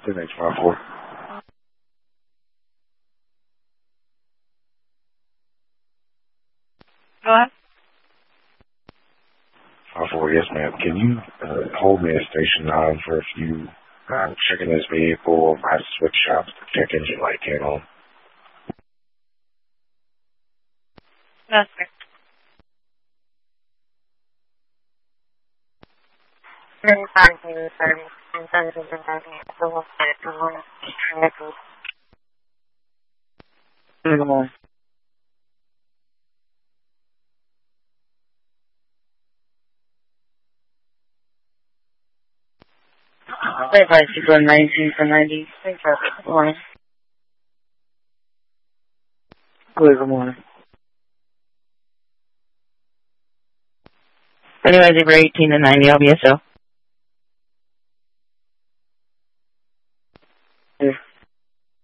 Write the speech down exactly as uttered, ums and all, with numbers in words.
ten H five four. Go ahead. five four, yes ma'am. Can you uh, hold me at station nine for a few? I'm checking this vehicle. I have to switch shops to check engine light came on. That's good. Mm-hmm. Five five six one nineteen for ninety. Thanks for good morning. Good morning. Anyway, zebra eighteen to ninety, I'll be S O.